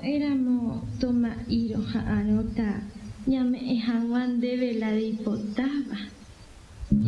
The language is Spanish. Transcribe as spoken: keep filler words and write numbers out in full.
éramos toma iro ha'arota ñame'ẽhágui ndéve la reipotává.